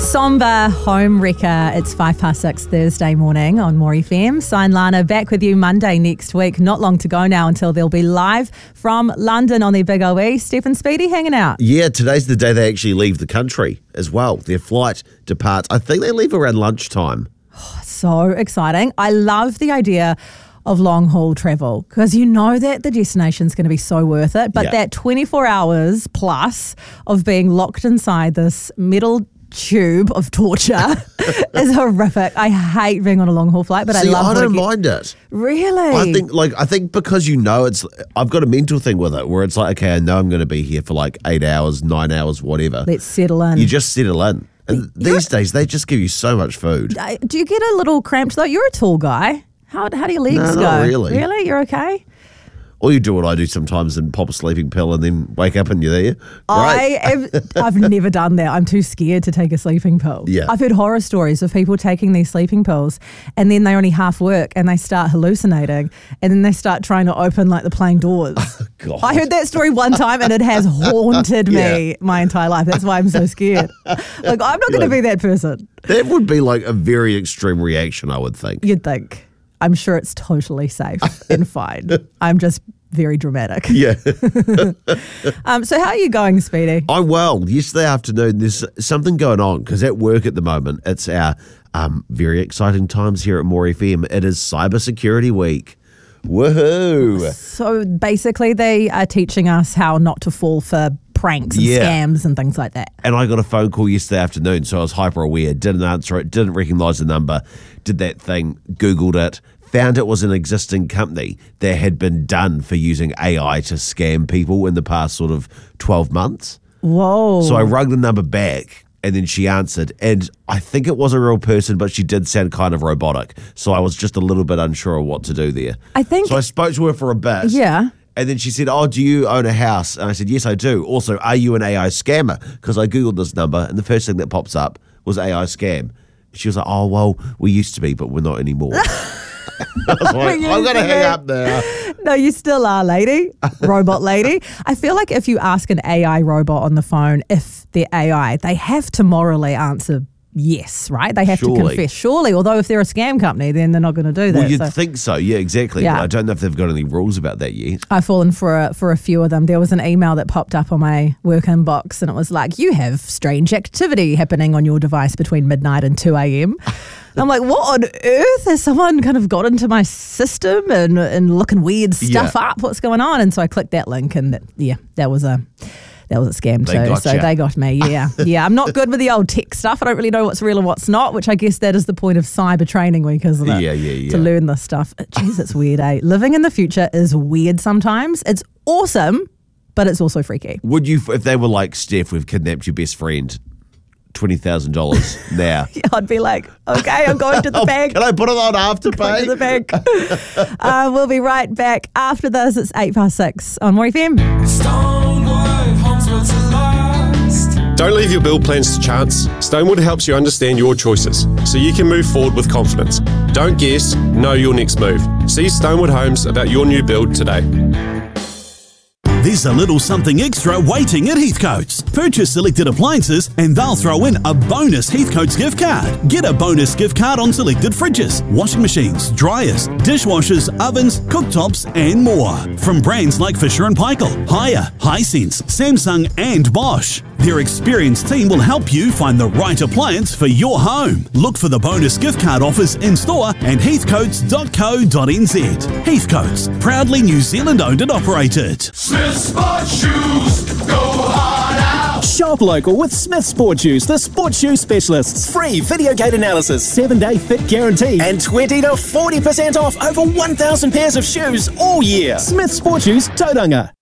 Somber home wrecker. It's 6:05 Thursday morning on More FM. Sign Lana back with you Monday next week. Not long to go now until they'll be live from London on their big OE. Stephen Speedy hanging out. Yeah, today's the day they actually leave the country as well. Their flight departs. I think they leave around lunchtime. So exciting. I love the idea of long haul travel because you know that the destination's going to be so worth it. But that 24 hours plus of being locked inside this metal tube of torture is horrific. I hate being on a long haul flight, but I don't mind it. Really? I think because I've got a mental thing with it where it's like, okay, I know I'm going to be here for like 8 hours, 9 hours, whatever. Let's settle in. You just settle in. And these days they just give you so much food. Do you get a little cramped though? You're a tall guy. How do your legs go? Not really. Really? You're okay? Or you do what I do sometimes and pop a sleeping pill and then wake up and you're there. Great. I've never done that. I'm too scared to take a sleeping pill. Yeah. I've heard horror stories of people taking these sleeping pills and then they only half work and they start hallucinating and then they start trying to open like the plane doors. Oh, God. I heard that story one time and it has haunted me my entire life. That's why I'm so scared. Like, I'm not going to be that person. That would be like a very extreme reaction, I would think. You'd think. I'm sure it's totally safe and fine. I'm just very dramatic. Yeah. So how are you going, Speedy? I'm well. Yesterday afternoon, there's something going on because at work at the moment, it's our very exciting times here at More FM. It is Cybersecurity Week. Woohoo! So basically they are teaching us how not to fall for pranks and scams and things like that. And I got a phone call yesterday afternoon, so I was hyper aware, didn't answer it, didn't recognise the number, did that thing, Googled it, found it was an existing company that had been done for using AI to scam people in the past sort of 12 months. Whoa. So I rung the number back and then she answered, and I think it was a real person, but she did sound kind of robotic. So I was just a little bit unsure of what to do there. So I spoke to her for a bit. Yeah. And then she said, oh, do you own a house? And I said, yes, I do. Also, are you an AI scammer? Because I Googled this number and the first thing that pops up was AI scam. She was like, oh, well, we used to be, but we're not anymore. I was like, I'm going to hang up now. No, you still are, lady. Robot lady. I feel like if you ask an AI robot on the phone if they're AI, they have to morally answer yes, right? They have to confess. Surely, although if they're a scam company, then they're not going to do that. Well, you'd think so. Yeah, exactly. Yeah. But I don't know if they've got any rules about that yet. I've fallen for a few of them. There was an email that popped up on my work inbox and it was like, you have strange activity happening on your device between midnight and 2 a.m. I'm like, what on earth? Has someone kind of got into my system and looking weird stuff up? What's going on? And so I clicked that link and that was a scam too. So they got me. Yeah. Yeah. I'm not good with the old tech stuff. I don't really know what's real and what's not, which I guess that is the point of cyber training week, isn't it? Yeah. To learn this stuff. Jeez, it's weird, eh? Living in the future is weird sometimes. It's awesome, but it's also freaky. Would you, if they were like, Steph, we've kidnapped your best friend, $20,000 now? Yeah, I'd be like, okay, I'm going to the bank. Can I put it on Afterpay? Going to the bank. We'll be right back after this. It's 6:08 on More FM. Don't leave your build plans to chance. Stonewood helps you understand your choices so you can move forward with confidence. Don't guess, know your next move. See Stonewood Homes about your new build today. There's a little something extra waiting at Heathcote's. Purchase selected appliances and they'll throw in a bonus Heathcote's gift card. Get a bonus gift card on selected fridges, washing machines, dryers, dishwashers, ovens, cooktops and more. From brands like Fisher & Paykel, Haier, Hisense, Samsung and Bosch. Their experienced team will help you find the right appliance for your home. Look for the bonus gift card offers in store and heathcotes.co.nz. Heathcotes, proudly New Zealand owned and operated. Smith Sport Shoes, go hard out. Shop local with Smith Sport Shoes, the sports shoe specialists. Free video gate analysis, 7-day fit guarantee, and 20 to 40% off over 1,000 pairs of shoes all year. Smith Sport Shoes, Tauranga.